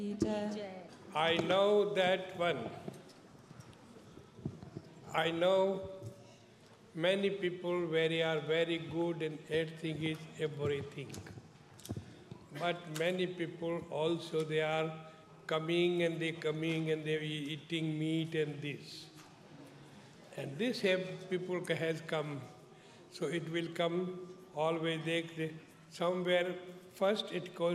I know that one. I know many people are very good and everything is everything. But many people also they are coming and they eating meat and this. And this have people has come. So it will come always somewhere first it goes